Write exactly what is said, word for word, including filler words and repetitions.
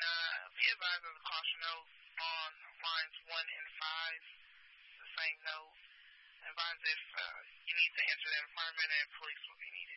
uh, be advised of the caution note on lines one and five, the same note. Advise if uh, you need to enter that apartment and police will be needed.